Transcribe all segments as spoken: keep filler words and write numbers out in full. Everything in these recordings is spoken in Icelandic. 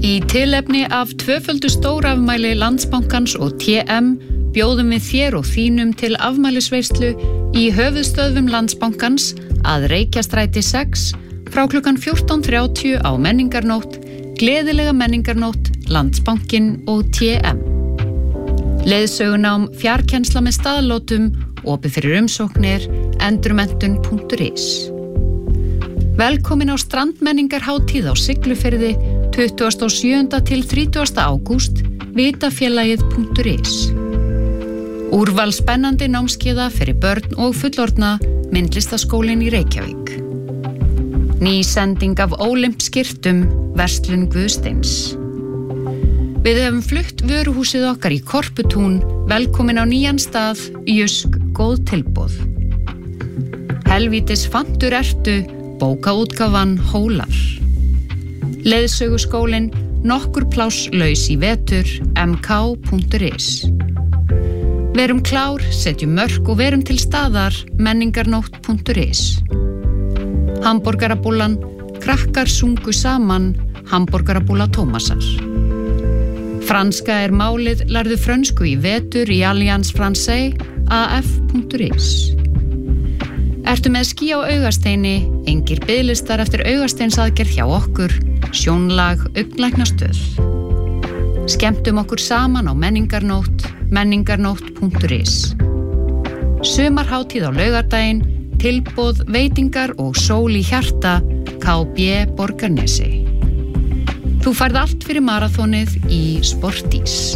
Í tilefni af tvöföldu stórafmæli Landsbankans og T M bjóðum við þér og þínum til afmælisveislu í höfuðstöðvum Landsbankans að Reykjastræti sex frá klukkan fjórtán þrjátíu á menningarnótt, gleðilega menningarnótt, Landsbankinn og T M. Leiðsögunám, fjarkennsla með staðlótum, opið fyrir umsóknir, endurmenntun punktur is. Velkomin á strandmenningarhátíð á Siglufirði tuttugasta og sjöunda til þrítugasta ágúst, vitafélagið punktur is. Úrval spennandi námskeiða fyrir börn og fullorðna, myndlistaskólinn í Reykjavík. Ný sending af Ólympskirtum, verslun Guðsteins. Við hefum flutt vöruhúsið okkar í Korputún, velkomin á nýjan stað, Jusk, góð tilboð. Helvítis fantur ertu, bókaútgáfan Hólar. Leiðsöguskólinn, nokkur pláss laus í vetur, m k punktur is. Verum klár, setjum mörk og verum til staðar, menningarnótt punktur is. Hamborgarabúllan, krakkar sungu saman, hamborgarabúlla Tómasar. Franska er málið, lærðu frönsku í vetur í Alliance Français, a f punktur is. Ertu með ský á augasteini, engir biðlistar eftir augasteinsaðgerð hjá okkur, sjónlag, augnlæknastöð. Skemmtum okkur saman á menningarnótt, menningarnótt punktur is. Sumarhátíð á laugardaginn, tilboð, veitingar og sól í hjarta, K B Borgarnesi. Þú færð allt fyrir maraþonið í Sportís.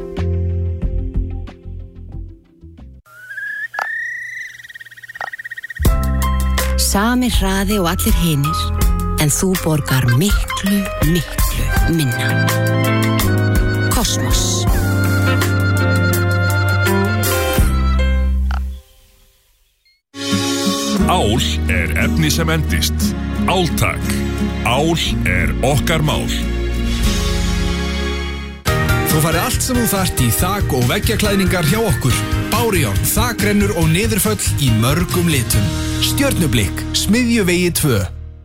Sami hraði og allir hinir, en þú borgar miklu, miklu minna. Kosmos. Ál er efni sem endist. Áltak. Ál er okkar mál. Þú færði allt sem þú þarft í þak- og veggjaklæðningar hjá okkur. Bárujárn, þakrennur og niðurföll í mörgum litum. Stjörnublikk, Smiðjuvegi tvö.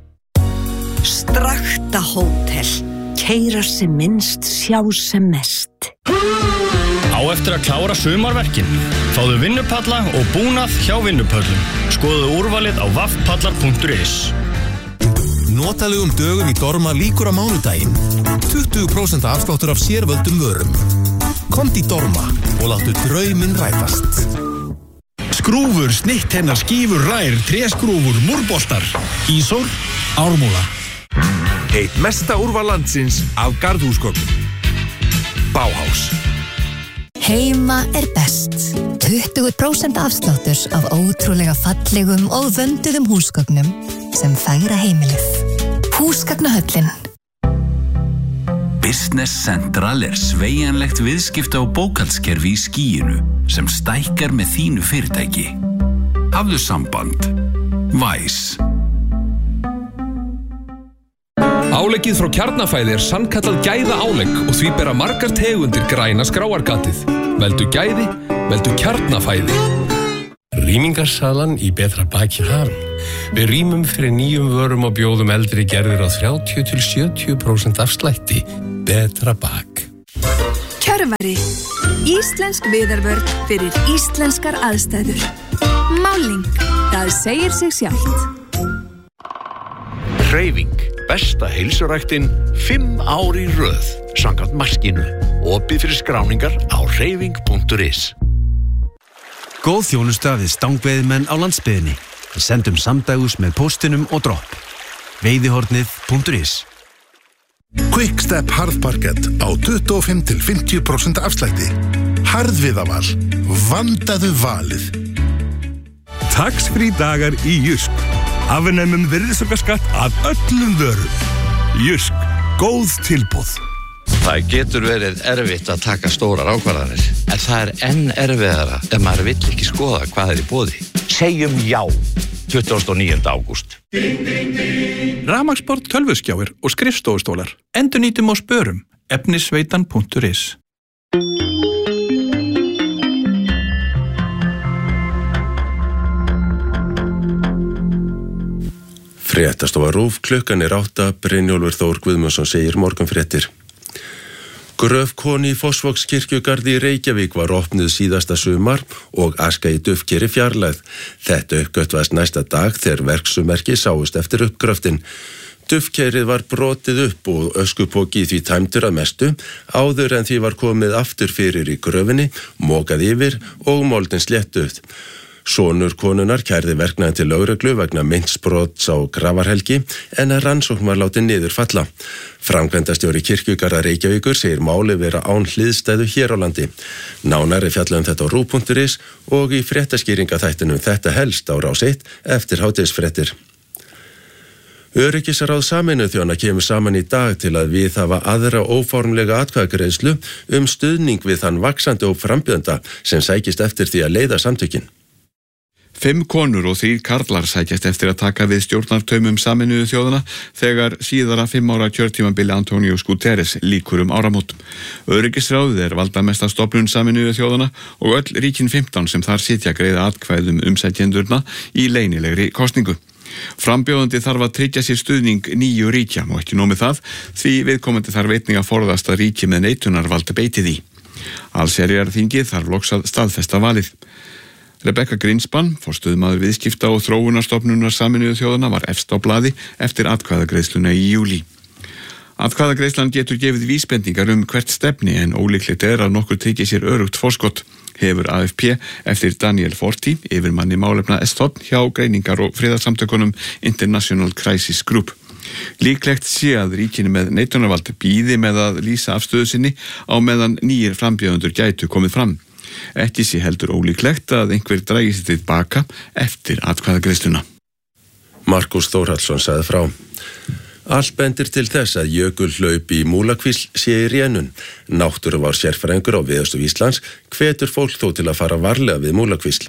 Strakta hótel. Keyra sem minnst, sjá sem mest. Á eftir að klára sumarverkin. Fáðu vinnupalla og búnað hjá vinnupöllum. Skoðu úrvalið á vaffpallar punktur is. Notalegum dögum í Dorma líkur á mánudaginn. tuttugu prósent afsláttur af sérvöldum vörum. Komdu í Dorma og láttu drauminn rætast. Skrúfur, snittennar, skífur, rær, tréskrúfur, múrboltar. Ísól, Ármúla. Eitt mesta úrval landsins af garðhúsgögnum. Bauhaus. Heima er best. tuttugu prósent afsláttur af ótrúlega fallegum og vönduðum húsgögnum sem fegra heimilið. Húsgagnahöllin. Business Central er sveigjanlegt viðskipta- og bókhaldskerfi í skýinu sem stækkar með þínu fyrirtæki. Hafðu samband. Væs. Áleggið frá Kjarnafæði er sannkallað gæða álegg og því bera margar tegundir græna skráargatið. Veldu gæði, veldu Kjarnafæði. Rýmingarsalan í betra baki hafin. Við rýmum fyrir nýjum vörum og bjóðum eldri gerðir á þrjátíu til sjötíu prósent afslætti. Betra bak. Kjörvari. Íslensk viðarvörn fyrir íslenskar aðstæður. Máling. Það segir sig sjálft. Hreyfing. Besta heilsuræktin fimm ár í röð. Samkvæmt maskínu. Opið fyrir skráningar á hreyfing punktur is. Góð þjónusta við stangveiðimenn á landsbyggðinni. Við sendum samdægus með póstinum og dropp. veiðihornið punktur is. Quickstep harðparkett á tuttugu og fimm til fimmtíu prósent afslætti. Harðviðaval. Vandaðu valið. Tax-free dagar í Jusk. Afnemum virðisaukaskatt af öllum vörum. Jusk. Góð tilboð. Það getur verið erfitt að taka stórar ákvarðanir, en það er enn erfiðara ef maður vill ekki skoða hvað er í boði. Segjum já, tuttugasta og níunda ágúst. Rafmagnsport, tölvuskjáir og skrifstofustólar. Endurnýtum og spörum. efnisveitan punktur is. Fréttastofa RÚV, klukkan er átta, Brynjólfur Þór Guðmundsson segir morgunfréttir. Gröf konu í Fossvogskirkjugarði í Reykjavík var opnuð síðasta sumar og aska í duftkeri fjarlægð. Þetta uppgötvast næsta dag þegar verksummerki sáust eftir uppgröftin. Duftkerið var brotið upp og öskupóki því tæmdur að mestu, áður en því var komið aftur fyrir í gröfinni, mokað yfir og moldin sléttuð. Sonur konunar kærði verknaðinn til lögreglu vegna meintsbrots á grafarhelgi en að rannsókn var látið niður falla. Framkvæmdastjóri Kirkjugarða Reykjavíkur segir máli vera án hliðstæðu hér á landi. Nánar er fjallað um þetta á rúv punktur is og í fréttaskýringaþættinum Þetta helst á Rás eitt eftir hádegisfréttir. Öryggisráð Sameinuðu þjóðanna kemur saman í dag til að viðhafa aðra óformlega atkvæðagreiðslu um stuðning við þann vaxandi og frambjóðanda sem sækist eftir því að leiða samtökin. Fimm konur og þrír karlar sækjast eftir að taka við stjórnartaumum Sameinuðu þjóðanna þegar síðara fimm ára kjörtímabili Antonio Guterres lýkur um áramót. Öryggisráðið er valdamesta stofnun Sameinuðu þjóðanna og öll ríkin fimmtán sem þar sitja greiða atkvæðum umsækjendurna í leynilegri kosningu. Frambjóðandi þarf að tryggja sér stuðning níu ríkja og ekki nóg með það því viðkomandi þarf einnig að forðast að ríki með neitunarvald beiti því. Allsherjarþingið þarf loks að staðfesta valið. Rebecca Greenspan, forstöðumaður viðskipta og þróunarstofnunar Sameinuðu þjóðanna, var efst á blaði eftir atkvæðagreiðsluna í júlí. Atkvæðagreiðslan getur gefið vísbendingar um hvert stefni en ólíklegt er að nokkur tryggja sér örugt forskot, hefur A F P eftir Daniel Forti, yfirmanni málefna S T O N hjá greiningar- og friðarsamtökunum International Crisis Group. Líklegt sé að ríkinu með neitunarvald bíði með að lýsa afstöðu sinni á meðan nýjir frambjóðendur gætu komið fram. Ekki sé heldur ólíklegt að einhver dragi sér til baka eftir atkvæðagreiðsluna. Markus Þórhallsson sagði frá. Allt bendir til þess að jökulhlaup í Múlakvísl sé í rénun. Náttúruvár sérfræðingur á Veðurstofu Íslands hvetur fólk þó til að fara varlega við Múlakvísl.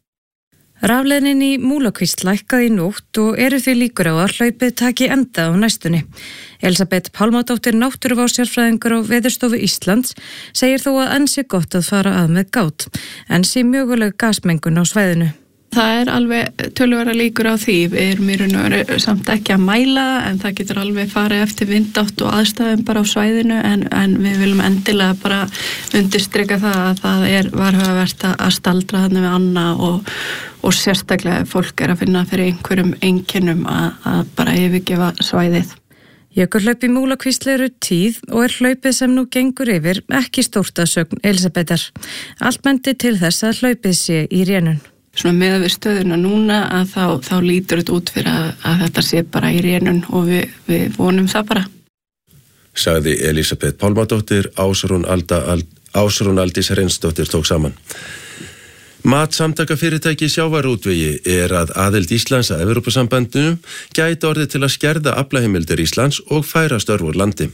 Rafleiðnin í Múlakvísl lækkaði í nótt og eru því líkur á að hlaupið taki enda á næstunni. Elisabeth Pálmadóttir, náttúruvár sérfræðingur á Veðurstofu Íslands, segir þó að enn sé gott að fara að með gát, enn sé möguleg gasmengun á svæðinu. Það er alveg töluvera líkur á því. Við erum í raun og veru samt ekki að mæla en það getur alveg farið eftir vindátt og aðstæðum bara á svæðinu en, en við viljum endilega bara undirstrika það að það er varhugavert að staldra þarna við anna og, og sérstaklega fólk er að finna fyrir einhverjum einkennum að, að bara yfirgefa svæðið. Jökulhlaup í Múlakvísl eru tíð og er hlaupið sem nú gengur yfir ekki stórt að sögn Elisabethar. Allt bendi til þess að hlaupið sé í rénun. Svona með við stöðuna núna að þá, þá lítur þetta út fyrir að, að þetta sé bara í rénun og við, við vonum það bara. Sagði Elisabeth Pálmadóttir, Ásrún, Alda, Ásrún Aldís Reynsdóttir tók saman. Matsamtakafyrirtæki sjávarútvegi er að aðild Íslands að Evrópusambandinu gæti orðið til að skerða aflaheimildir Íslands og færa störf úr landi.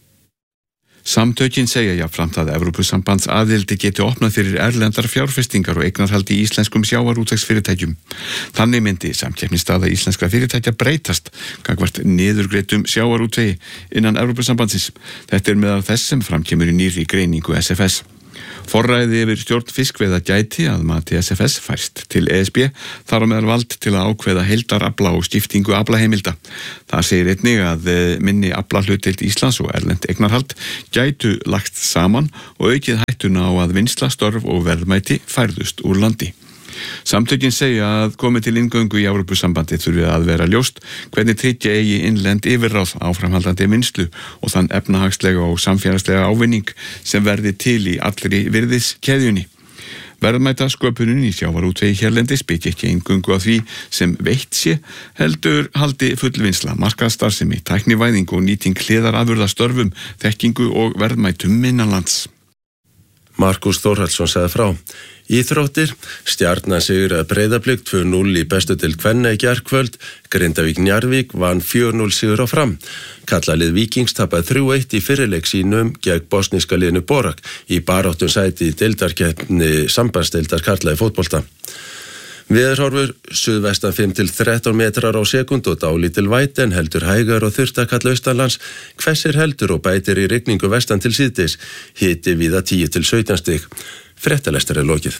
Samtökin segja jafnframt að Evrópusambands aðildi geti opnað fyrir erlendar fjárfestingar og eignarhaldi í íslenskum sjávarútvegsfyrirtækjum. Þannig myndi samkeppnisstaða íslenskra fyrirtækja breytast gagnvart niðurgreiddum sjávarútvegi innan Evrópusambandsins. Þetta er meðal þess sem framkemur í nýrri greiningu S F S. Forræði yfir stjórn fiskveiða gæti að mati S F S færst til E S B þar á meðal vald til að ákveða heildarafla og skiptingu aflaheimilda. Það segir einnig að minni aflahlutdeild Íslands og erlent eignarhald gætu lagt saman og aukið hættuna á að vinnsla, störf og verðmæti færðust úr landi. Samtökin segja að komið til inngöngu í Evrópusambandi þurfi að vera ljóst hvernig tryggja eigi innlend yfirráð áframhaldandi vinnslu og þann efnahagslega og samfélagslega ávinning sem verði til í allri virðiskeðjunni. Verðmæta sköpunin í sjávarútvegi hérlendis byggja ekki inngöngu á því sem veitt sé, heldur haldi fullvinnsla, markaðsstarfsemi, tæknivæðing og nýting hliðarafurða störfum, þekkingu og verðmætum innanlands. Markus Þórhallsson sagði frá. Íþróttir, Stjarnan sigraði Breiðablik tvö núll í bestu deild kvenna í gærkvöld, Grindavík Njarðvík vann fjögur núll sigur á Fram. Karlalið Víkings tapaði þrjú eitt í fyrrileik sínum gegn bosníska liðinu Borak í baráttum sæti í deildarkeppni sambandsdeildar karla í fótbolta. Veðurhorfur, suðvestan fimm til þrettán metrar á sekúndu og dálítil væta en heldur hægar og þurrt að kalla austanlands, hvessir heldur og bætir í rigningu vestan til síðdegis, hiti víða tíu til sautján stig. Fréttalestur er lokið.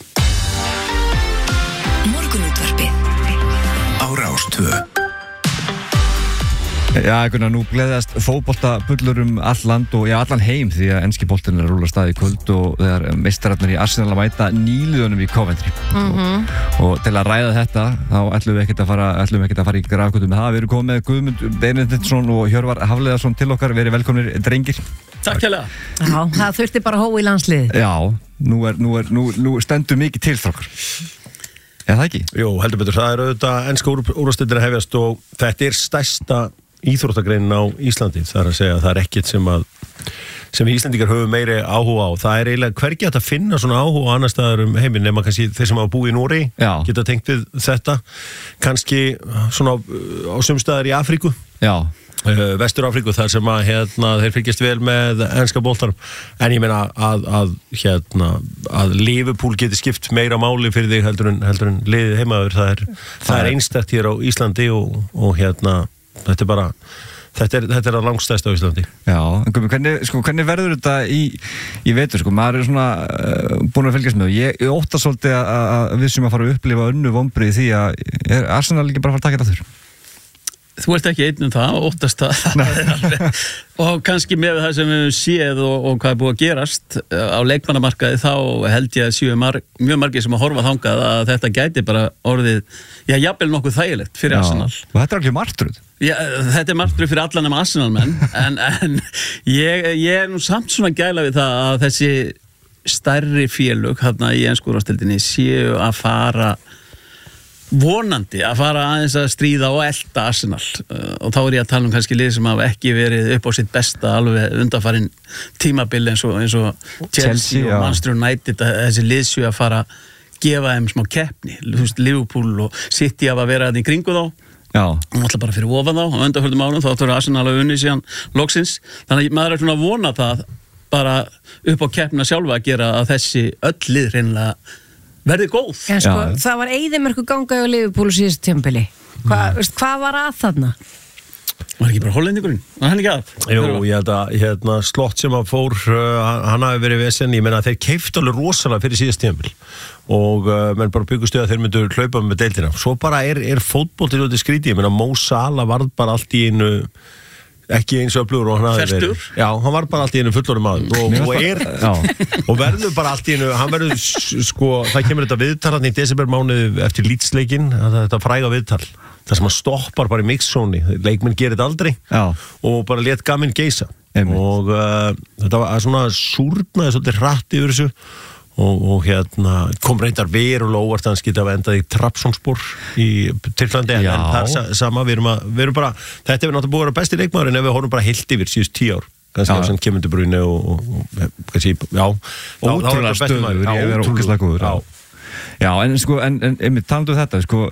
Morgunútvarpið á Rás tvö. Já, einhvern veginn, nú gleðast fótboltabullur um all land og já, allan heim því að enski boltinn er að rúlla stað í kvöld og þegar meistararnir í Arsenal að mæta nýliðunum í Coventry Mhm. og, og til að ræða þetta þá ætlum við ekkert að fara, ætlum við ekkert að fara í grafgötu með það. Við erum komið með Guðmund Benediktsson og Hjörvar Hafliðarsson til okkar, verið velkomnir drengir. Takk hérlega. Já, það þurfti bara hói í landslið. Já, nú, er, nú, er, nú, nú stendur mikið til þokkar. Er það ekki? Jú, heldur betur, það er auðvitað enska úrvarsdeildin að hefjast og þetta er stærsta íþróttagreinin á Íslandi. Það er að segja að það er ekkert sem að sem Íslendingar höfum meiri áhuga á. Það er eiginlega hvergi hægt að finna svona áhuga á annar staðar um heiminn nema kannski þeir sem hafa búið í Noregi geta tengt við þetta. Kannski svona á sumstaðar í Afríku. Já. Uh, Vestur-Afríku þar sem að hérna, þeir fylgjast vel með enska boltanum. En ég meina að, að, hérna, að Liverpool geti skipt meira máli fyrir þig heldur en, heldur en liðið heimaður. Það er, það það er einstakt hér á Íslandi og, og hérna, þetta er bara Þetta er, þetta er að langstæðst á Íslandi. Já, en hvernig, sko, hvernig verður þetta í, í vetur, sko, maður er svona uh, búin að fylgjast með og ég, ég óttast svolítið að, að við sem að fara að upplifa önnu vonbrigði því að er Arsenal ekki bara að fara að taka þetta þurr? Þú ert ekki einn um það, óttast það og kannski með það sem við séð og, og hvað er búið að gerast á leikmannamarkaði þá held ég að séu marg, mjög margir sem að horfa þangað að þetta gæti bara orðið, já, jafnvel nokkuð þægilegt fyrir já. Arsenal. Og þetta er alveg martröð. Já, þetta er martröð fyrir allan um Arsenal menn en, en ég, ég er nú samt svona gæla við það að þessi stærri félög hérna í ensku úrvalsdeildinni séu að fara vonandi að fara aðeins að stríða og elta Arsenal uh, og þá er ég að tala um kannski lið sem hafa ekki verið upp á sitt besta alveg undanfarin tímabil eins og, eins og Chelsea, Chelsea og Manchester United þessi lið séu að fara að gefa þeim smá keppni, þú veist, Liverpool og City hafa verið að í kringu þá Já. og náttúrulega bara fyrir ofan þá á undanförnum árum þá þurfa Arsenal að unni síðan loksins, þannig að maður er svona að vona það bara upp á keppnina sjálfa að gera að þessi öll lið reynilega verði góð. En sko, já. Það var eyðimörku ganga á Liverpool síðust tímabili. Hva, mm. Hvað var að þarna? Var ekki bara hollendingurinn? Var hann ekki að? Jú, ég held að hérna, Slott sem að fór, uh, hann hafi verið vesen, ég meina þeir keiftu alveg rosalega fyrir síðast tímabil og uh, menn bara byggustu að þeir myndu hlaupa með deildina. Svo bara er, er fótboltið út í skríti, ég meina Mo Salah varð bara allt í einu ekki eins og öflugur og hann hafði verið. Já, hann var bara allt í einu fullorðinn maður og, og er og verður bara allt í einu, hann verður sko, það kemur þetta viðtal hann í desembermánuði eftir Leeds-leikinn, þetta fræga viðtal, það sem hann stoppar bara í mixzóni, leikmenn gerir þetta aldrei Já. Og bara let gamin geisa Einmitt. Og uh, þetta var svona súrnaði svolítið hratt yfir þessu Og, og hérna kom reyndar verulega óvart að hans geta að enda í Trabzonspor í Tyrklandi en, en það er sama, við erum, að, við erum bara þetta hefur náttúrulega búið að vera besti leikmaður en ef við horfum bara heilt yfir síðust tíu ár kannski á sem Kevin De Bruyne og, og, og kannski, já ótrúlega stöður, ég verður ógeðslega góður já. Já, en sko, en, en einmitt talandu þetta, sko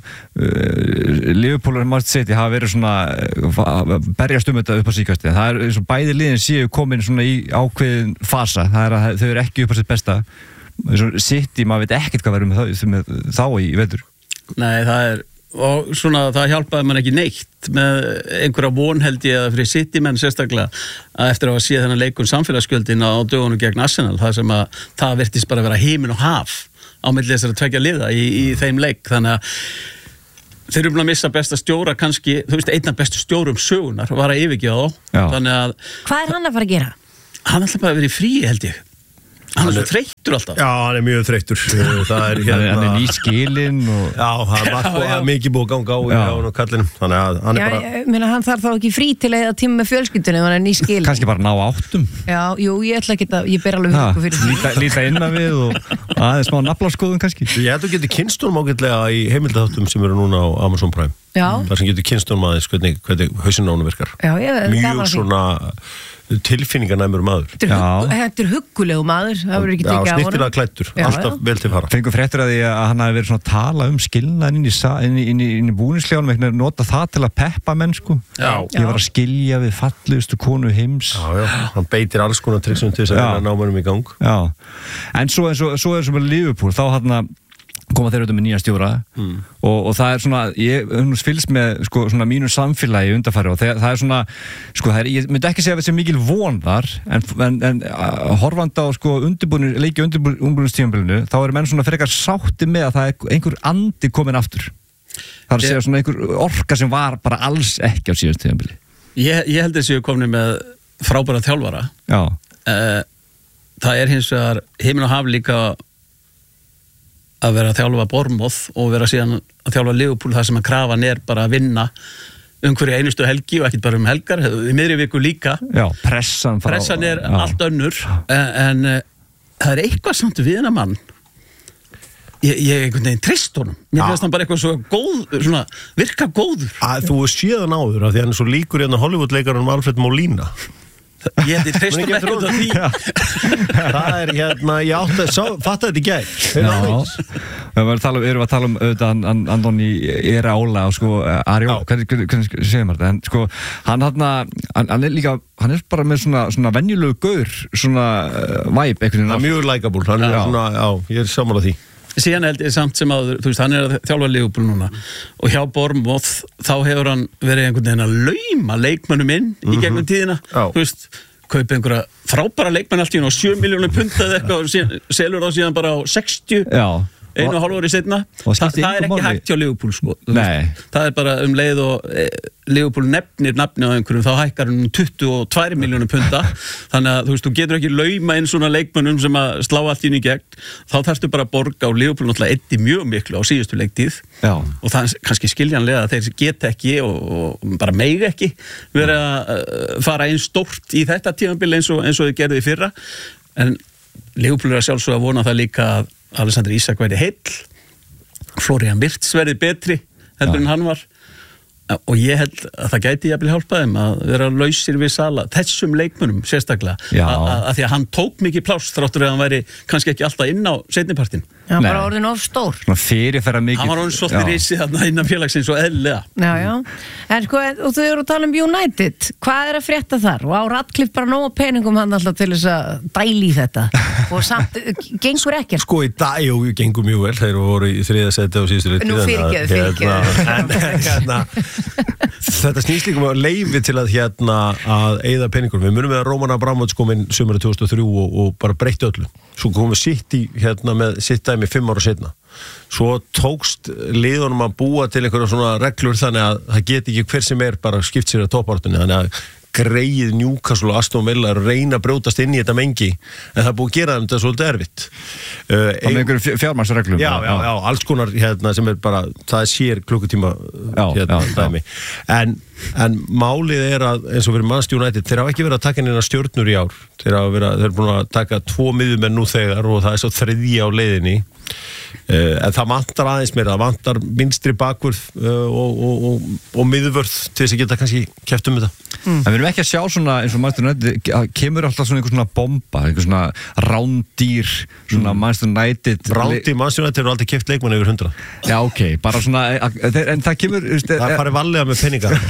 uh, Liverpool og Manchester City hafa verið svona uh, berjast um þetta upp á síkvæsti það er eins og bæði liðin séu komin svona í ákveðin fasa, það er að þau eru ekki upp á sitt besta City, maður veit ekkert hvað verður með, með þá í vetur. Nei, það er og svona það hjálpaði mann ekki neitt með einhverja von held ég að fyrir City menn sérstaklega að eftir að hafa séð þennan leikun samfélagsgjöldin á dögunum gegn Arsenal, það sem að það virtist bara vera himinn og haf á milli þessara tveggja liða í, í þeim leik, þannig að þeir eru búin að missa besta stjóra kannski, þú veist, einna bestu stjórum sögunar var að yfirgefa þá, þannig að hvað er hann að fara að gera? Hann ætla bara að vera í fríi held ég hann er svo þreyttur alltaf já, hann er mjög þreyttur það er hérna hann er nýskilinn og já, hann er mikið búið að ganga á í hann og kallinum þannig að hann er já, bara ég meina hann þarf þá ekki frí til að tíma með fjölskyldunum hann er nýskilinn kannski bara ná áttum já, jú, ég ætla ekki að ég ber alveg huggu fyrir því líta, líta innan við og aðeins smá naflaskoðun kannski ég held að getur kynstunum ágætlega í heimildaþáttum sem eru núna á Amazon Prime já. þar sem getur kynstunum aðeins hvernig, hvernig hausinn á honum virkar já, ég, mjög svona tilfinninganæmur maður þetta er huggulegu maður það verður ekki tekið af honum snirtilega klæddur, alltaf vel til fara fengur fréttur að því að hann hafi verið svona að tala um skilnaðin inn í, inn í, inn í, inn í búningskljáðunum eitthvað, nota það til að peppa menn sko já. Ég var að skilja við fallegustu konu heims já, já, hann beitir alls konar triksum til þess að ná mannum í gang já, en svo, svo, svo er sem að Liverpool þá hann að koma þeir auðvitað með nýja stjóra mm. og, og það er svona, ég hef fylgst með sko, svona mínu samfélagi undanfæri og það, það er svona, sko það er, ég myndi ekki segja að það sé mikil von þar en, en, en horfandi á sko undirbúinu, leiki undirbúinustímabilinu þá er menn svona frekar sátti með að það er einhver andi komin aftur það er að segja svona einhver orka sem var bara alls ekki á síðast tímabili ég, ég held þessi komin með frábæra þjálfara. Já. Uh, það er hins vegar himinn og haf líka að vera að þjálfa Bournemouth og vera síðan að þjálfa Liverpool þar sem að krafan er bara að vinna um hverju einustu helgi og ekkert bara um helgar, í miðri viku líka. Já, pressan. Frá, pressan er já. allt önnur, en, en uh, það er eitthvað samt við hennar mann. Ég, ég einhvern veginn trist honum. Mér finnst hann bara eitthvað svo góð, svona, virka góður. Að þú er séðan áður af því hann er svo líkur hérna Hollywood-leikarinn Alfred Molina. Ég hefði trist honum ekkert á því. Það er hérna, ég átti að fatta þetta í gær. Já, við erum að tala um auðvitað Andoni Iraola og sko Ariola, hvernig, hvernig segir maður þetta, en sko hann hann, hann er líka, hann er bara með svona, svona venjulegu gaur, svona uh, vibe einhvern veginn. Mjög likeable, hann er svona, já, ég er sammála því. Síðan held ég samt sem að, þú veist, hann er að þjálfa Liverpool núna og hjá Bournemouth þá hefur hann verið einhvern veginn að lauma leikmönnum inn í gegnum tíðina, Já. þú veist, kaupa einhverja frábæra leikmenn allt í hún á sjö milljónir punta eða eitthvað og síðan, selur þá síðan bara á sextíu. Já. Einu og hálf ári setna. Þa, það er ekki hægt hjá Liverpool sko. Nei. Það er bara um leið og e, Liverpool nefnir nafni á einhverjum þá hækkar hann um tuttugu og tvær milljónir punta. Þannig að þú veist, þú getur ekki lauma inn svona leikmönnum sem að slá allt inn í gegn. Þá þarfstu bara að borga og Liverpool náttúrulega eyddi mjög miklu á síðustu leiktíð. Já. Og það er kannski skiljanlega að þeir geta ekki og, og bara mega ekki vera að fara einn stórt í þetta tímabil eins og, eins og þau gerðu í fyrra. En Liverpool er að sjálfsögða að vona það líka að Alexander Isak verði heill, Florian Wirtz verði betri heldur en hann var og ég held að það gæti jafnvel hjálpa þeim að vera lausir við Sala, þessum leikmönnum sérstaklega, að því að hann tók mikið pláss þráttur að hann væri kannski ekki alltaf inn á seinnipartin. Já, hann bara orðin of stór. Svona fyrirferða mikið. Hann var orðin svolítið risið þarna innan félagsins og eðlilega. Já, já. En sko, og þau eru að tala um United. Hvað er að frétta þar? Og á Radcliffe bara nóg peningum hann alltaf til þess að dæli í þetta. Og samt, gengur ekkert. Sko í dag, jú, gengur mjög vel. Þeir voru í þriða seti á síðustu leiktíð. Nú fyrirgeðu, fyrirgeðu. En hérna, þetta snýst líka um að leyfi til að hérna að eyða peningum. Við munum við að Roman Abramovich kom inn sumarið tvö þúsund og þrjú og, og bara breytti öllu. Svo komum við sitt í hérna með sitt dæmi fimm ára setna. Svo tókst liðunum að búa til einhverja svona reglur þannig að það geti ekki hver sem er bara skipt sér að toppártunni. Þannig að greið Newcastle og Aston Villa að reyna að brjótast inn í þetta mengi en það er búið að gera þetta svolítið erfitt. Uh, það með einhverju fjármagnsreglum. Já, já, já, alls konar hérna sem er bara, það er sér klukkutíma hérna já, dæmi. En, en málið er að eins og fyrir Manchester United, þeir hafa ekki verið að taka inn eina stjörnur í ár. Þeir hafa verið, þeir eru búin að taka tvo miðjumenn nú þegar og það er svo þriðja á leiðinni. Uh, en það vantar aðeins meira, það vantar vinstri bakvörð uh, og, og, og, og miðvörð til þess að geta kannski keppt um þetta. Mm. En við erum ekki að sjá svona eins og Manchester United, kemur alltaf svona einhver svona bomba, einhver svona rándýr, svona mm. Manchester United. Rándýr Manchester United eru aldrei keppt leikmann yfir hundra. Já, ok, bara svona, en það kemur... Just, það er farið valega með peningar.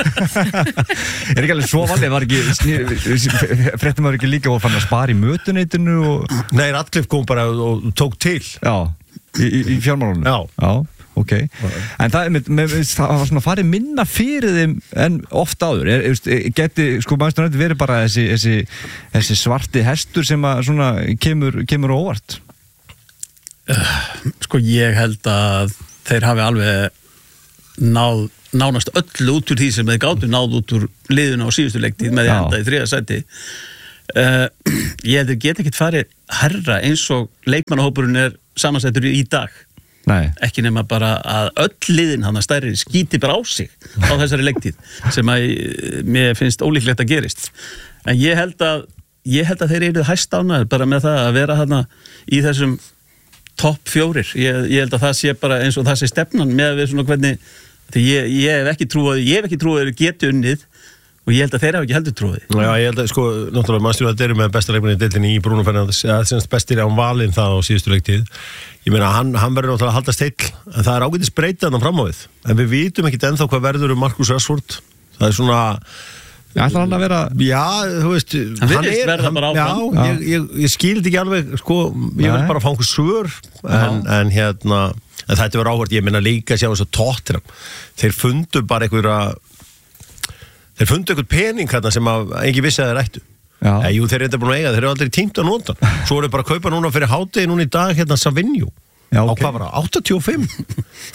Er ekki alveg svo valega, var ekki, fréttum var ekki líka og fann að spara í mötuneytinu og... Nei, Radcliffe kom bara og, og tók til. Já. Í, í, í fjármálunum? Já. Já, ok. En það, með, með, það var svona farið minna fyrir þeim en oft áður. Er, er, geti, sko, Manchester United verið bara þessi, þessi, þessi svarti hestur sem að svona kemur, kemur óvart? Uh, sko, ég held að þeir hafi alveg náð, nánast öll út úr því sem þeir gátu náð út úr liðuna á síðustu leiktíð með því að enda í þriðja sæti. Uh, ég held að geta ekkert farið herra eins og leikmannahópurinn er samansættur í dag. Nei. Ekki nema bara að öll liðin hann að stærri skíti bara á sig á þessari leiktíð sem að mér finnst ólíklegt að gerist. En ég held að ég held að þeir eru hæst ánægðir bara með það að vera þarna í þessum topp fjórir. Ég, ég held að það sé bara eins og það sé stefnan með við svona hvernig því ég, ég hef ekki trúið ég hef ekki trúið að þeir geti unnið og ég held að þeir hafa ekki heldur trúið. Já, ég held að, sko, náttúrulega Manchester United eru með besta leikmann í deildinni í Bruno Fernandes, eða semst bestir án valinn það á síðustu leiktíð. Ég meina, hann, hann verður náttúrulega að halda steill, en það er ágætis breytið hann fram á við. En við vitum ekkit ennþá hvað verður um Marcus Rashford. Það er svona... Já, ætlar hann að vera... Já, þú veist... Hann virðist verða bara áfram. Já, ég, ég, ég skildi ekki alveg, sko, ég verð bara að fá einhver svör, en, en hérna... En þetta var áhvert, ég meina líka sjá þess að Tottenham. Þeir fundu bara einhverja Þeir fundu eitthvað pening hérna sem að engin vissi að þeir ættu. Eða, jú, þeir eru þetta búin að eiga, þeir eru aldrei tímt að nota. Svo eru bara að kaupa núna fyrir hádegi núna í dag hérna Savinju. Já, ok. Á hvað var það? áttatíu og fimm?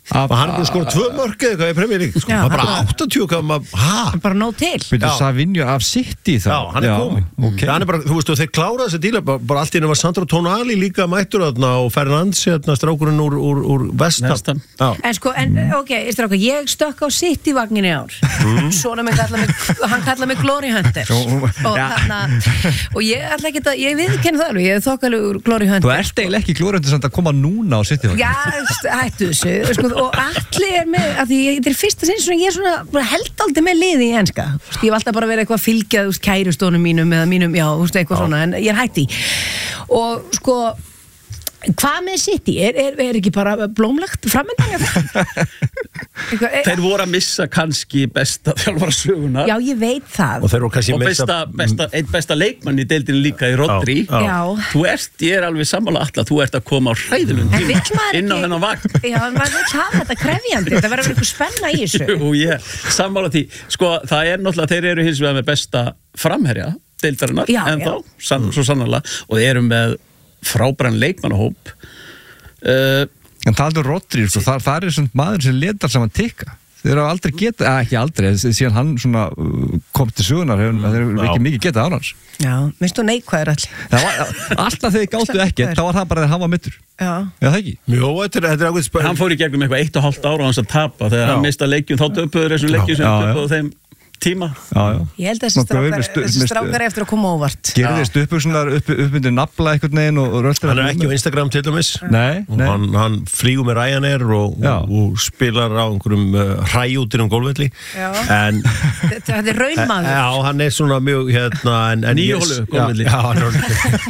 og hann er búin að skora tvö mörk eða eitthvað í Premier League sko. Já, það er bara hann- áttatíu hvað maður, hæ? Bara nóg til. Byrju, Savinho af City þá? Já, hann er komin. Okay. Hann er bara, þú veist, og þeir klára þessi díla, bara, bara allt í henni var Sandro Tonali líka mættur þarna og Fernandes, hérna, strákurinn úr, úr, úr Vestham. En sko, en ok, stráka, ég stökk á City-vagnin í ár. Svona mig kalla mig, hann kalla mig Glory Hunter. og, þarna, og ég ætla ekki að, ég viðkenni það alveg, ég er þokkalegur Glory Hunter. Þú ert eiginlega ekki glórundur samt að koma núna á City. Já, hættu þessu, sko, og allir er með, að því ég, þetta er fyrsta sinn svona, ég er svona, bara held aldrei með liði í enska. Ég hef alltaf bara verið eitthvað að fylgja, þú veist, kærustónum mínum eða mínum, já, þú veist, eitthvað svona, en ég er hætti. Og sko, hvað með City? Er, er, er ekki bara blómlegt framöndan? Þeir voru að missa kannski besta þjálfara söguna. Já, ég veit það. Og þeir voru kannski og besta, besta, einn besta leikmann í deildinu líka í Rodri. Já, já. Þú ert, ég er alveg sammála alla, þú ert að koma á hræðilum En vill maður inn á ekki- þennan vagn. Já, en maður vil hafa þetta krefjandi, þetta verður eitthvað spenna í þessu. Jú, ég sammála því. Sko, það er náttúrulega, þeir eru hins vegar með besta framherja deildarinnar, Já, en já. þá, sann, svo sannarlega, og þeir eru með frábæran leikmannahóp. Uh, En talað um Rodri, sko, það, það er svona maður sem letar saman tikka. Þeir eru aldrei geta, eða ekki aldrei, síðan hann svona uh, kom til sögunar, hefur, þeir eru ekki mikið getað á hans. Já, minnst þú neikvæður allir. Það var, alltaf þegar gátu ekki, þá var það bara að hann var mittur. Já. Já, það ekki. Jó, þetta er, þetta er ákveð spæð. hann fór í gegnum eitthvað eitt og hálft ára á hans að tapa þegar Já. hann mista leikjum, þá döpuður þessum leikjum sem Já, já. döpuðu þeim tíma. Já, já. Ég held að þessi Svona gaur með strákar, stu- þessi með stu- strákar eftir að koma óvart. Gerðist uppbuksunar upp, upp undir nafla einhvern veginn og, og röltir Hann er ekki á Instagram til dæmis. Nei, Og nei. Hann, hann flýgur með Ryanair og, og, og spilar á einhverjum uh, hræjútir um gólvelli. Já. En Þetta þetta er raunmaður. Já, hann er svona mjög hérna en, en Níu ég- hólu Já, gólfvelli. já, hann er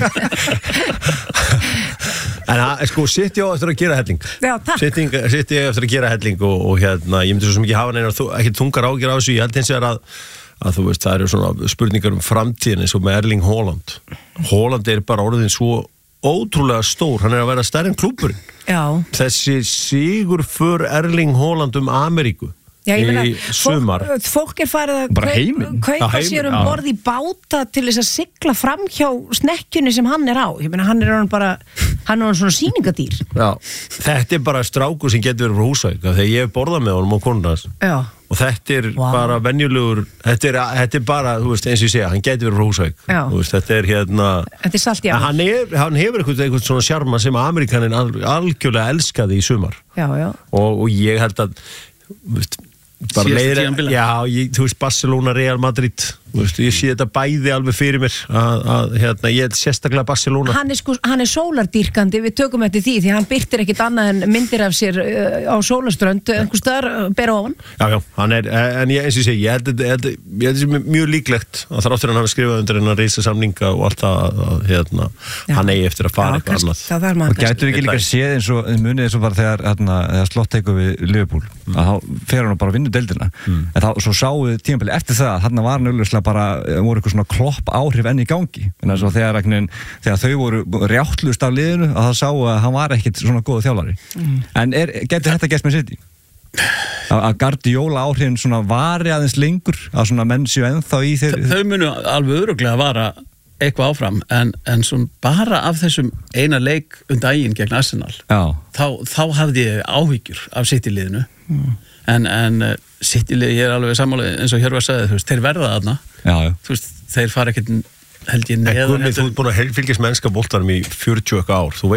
En hann, sko, City á eftir að gera helling. Já, takk. City City á eftir að gera helling og, og hérna, ég myndi svo sem ekki hafa neina þú- ekki tungar ágjur af þessu, ég held hins vegar að að þú veist, það eru svona spurningar um framtíðin eins og með Erling Haaland. Haaland er bara orðin svo ótrúlega stór, hann er að vera stærri en klúbburinn. Já. Þessi sigur för Erling Haaland um Ameríku Já, ég meina, í sumar. fólk, fólk er farið að Bara kaup- heiminn. kaupa Já, heiminn, sér um já. borð í báta til þess að sigla fram hjá snekkjunni sem hann er á. Ég meina, hann er hann bara, hann er hann svona sýningadýr. Já, þetta er bara strákur sem getur verið frá Húsavík, af því að ég hef borðað með honum á konunars Já. og þetta er bara venjulegur, þetta er, þetta er bara, þú veist, eins og ég segja, hann getur verið frá Húsavík. Já. Þú veist, þetta er hérna, Þetta er salt í En ár. hann, er, hann hefur eitthvað, eitthvað svona sjarma sem Amerikanin al, algjörlega elskaði í sumar Já, já. og, og ég held að, þú veist, bara Síðasta leiðir, tímabilið. já, ég, þú veist, Barcelona, Real Madrid, þú veist, ég sé þetta bæði alveg fyrir mér að, að hérna, ég held sérstaklega Barcelona. Hann er sko, hann er sólardýrkandi, við tökum eftir því því hann byrtir ekkit annað en myndir af sér uh, á sólaströnd, einhvers staðar uh, bera ofan. Já, já, hann er, en ég, eins og ég segi, ég held að- ég held að- ég held að það er mjög líklegt að þráttur hann hafi skrifað undir hennar reysa samninga og allt það, að, hérna, hann eigi eftir að fara eitthvað annað. Það þarf Og maður gætur ekki líka séð eins og munið eins og bara þegar, hérna, þegar slott tekur við Liverpool að þá fer hann bara að vinna deildina en þá svo sáu tímabili eftir það þarna var hann auðvitað bara, eh, voru eitthvað svona klopp áhrif enn í gangi en þess að þegar, einhvern veginn- þegar þau voru rjáttlust af liðinu að það sáu að hann var ekkit svona góð þjálfari Mm. en er, getur þetta gæst með City? Að að Guardiola áhrifin svona vari aðeins lengur að svona menn séu ennþá í þeir Þau munu alveg öruglega að vara eitthvað áfram en, en svona bara af þessum eina leik um daginn gegn Arsenal Já. þá, þá hafði ég áhyggjur af City-liðinu Mm. en, en uh, City-lið, ég er alveg sammála eins og Hjörvar sagði, þú veist, þeir verða þarna já, já. þú veist, þeir fara ekkert held ég En neðan Gunni, þú ert búin að fylgjast mennska boltanum í fjörutíu eitthvað ár, þú veist